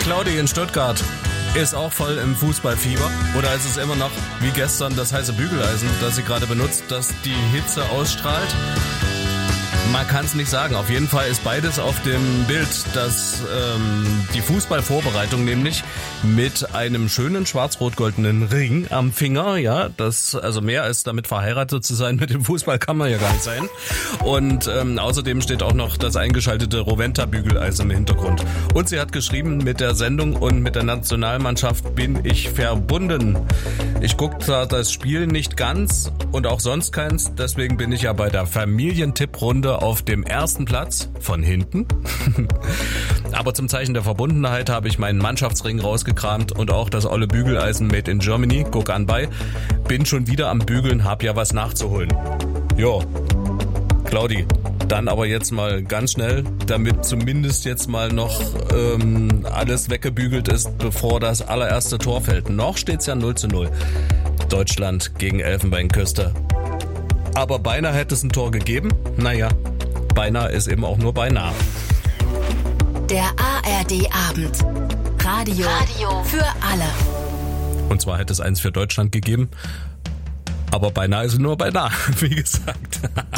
Claudi in Stuttgart ist auch voll im Fußballfieber. Oder ist es immer noch wie gestern das heiße Bügeleisen, das sie gerade benutzt, das die Hitze ausstrahlt? Man kann es nicht sagen. Auf jeden Fall ist beides auf dem Bild, dass die Fußballvorbereitung nämlich mit einem schönen schwarz-rot-goldenen Ring am Finger, ja, das also mehr als damit verheiratet zu sein mit dem Fußball kann man ja gar nicht sein. Und außerdem steht auch noch das eingeschaltete Roventa-Bügeleisen im Hintergrund. Und sie hat geschrieben, mit der Sendung und mit der Nationalmannschaft bin ich verbunden. Ich gucke zwar das Spiel nicht ganz und auch sonst keins, deswegen bin ich ja bei der Familientipprunde auf dem ersten Platz von hinten. Aber zum Zeichen der Verbundenheit habe ich meinen Mannschaftsring rausgekramt und auch das olle Bügeleisen made in Germany. Guck an bei. Bin schon wieder am Bügeln, hab ja was nachzuholen. Jo, Claudi, dann aber jetzt mal ganz schnell, damit zumindest jetzt mal noch alles weggebügelt ist, bevor das allererste Tor fällt. Noch steht's ja 0:0. Deutschland gegen Elfenbeinküste. Aber beinahe hätte es ein Tor gegeben. Naja, beinahe ist eben auch nur beinahe. Der ARD-Abend. Radio für alle. Und zwar hätte es eins für Deutschland gegeben. Aber beinahe ist es nur beinahe, wie gesagt.